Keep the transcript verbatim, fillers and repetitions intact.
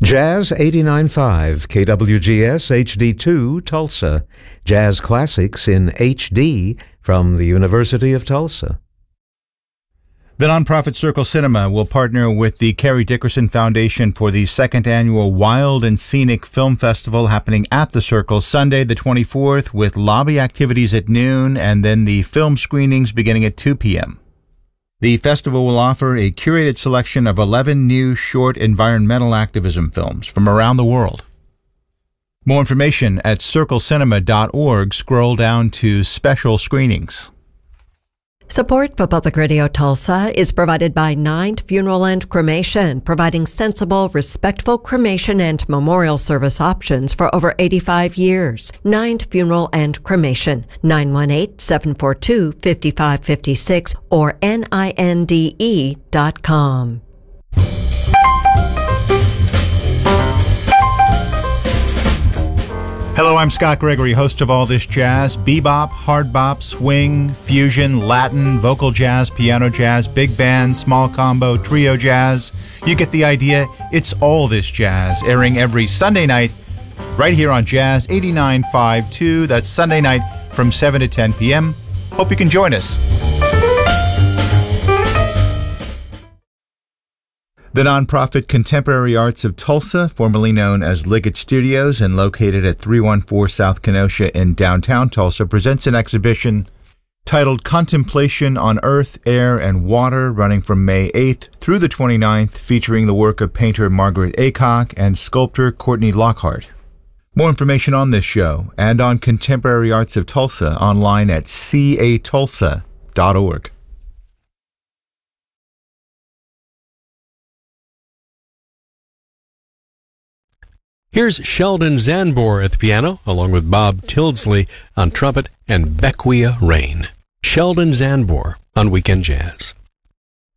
Jazz eighty-nine point five, K W G S H D two, Tulsa. Jazz Classics in H D from the University of Tulsa. The nonprofit Circle Cinema will partner with the Carrie Dickerson Foundation for the second annual Wild and Scenic Film Festival happening at the Circle Sunday the twenty-fourth, with lobby activities at noon and then the film screenings beginning at two p.m. The festival will offer a curated selection of eleven new short environmental activism films from around the world. More information at circle cinema dot org. Scroll down to special screenings. Support for Public Radio Tulsa is provided by Ninth Funeral and Cremation, providing sensible, respectful cremation and memorial service options for over eighty-five years. Ninth Funeral and Cremation, nine one eight, seven four two, five five five six or N I N D E dot com. Hello, I'm Scott Gregory, host of All This Jazz. Bebop, hard bop, swing, fusion, Latin, vocal jazz, piano jazz, big band, small combo, trio jazz. You get the idea. It's All This Jazz, airing every Sunday night right here on Jazz eighty-nine point five two. That's Sunday night from seven to ten p.m. Hope you can join us. The nonprofit Contemporary Arts of Tulsa, formerly known as Liggett Studios and located at three one four South Kenosha in downtown Tulsa, presents an exhibition titled Contemplation on Earth, Air, and Water, running from May eighth through the twenty-ninth, featuring the work of painter Margaret Aycock and sculptor Courtney Lockhart. More information on this show and on Contemporary Arts of Tulsa online at c a tulsa dot org. Here's Sheldon Zanbor at the piano, along with Bob Tildesley on trumpet and Bequia Rain. Sheldon Zanbor on Weekend Jazz.